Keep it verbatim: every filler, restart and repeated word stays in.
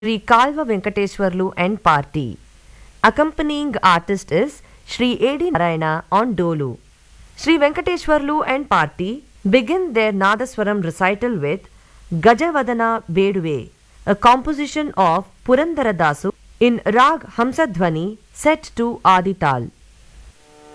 Sri Kalva Venkateswarlu and Party. Accompanying artist is Sri A D Narayana on Dolu. Sri Venkateswarlu and Party begin their Nadaswaram recital with Gajavadana Veduve, a composition of Purandara Dasu in Rag Hamsadhwani set to Adital.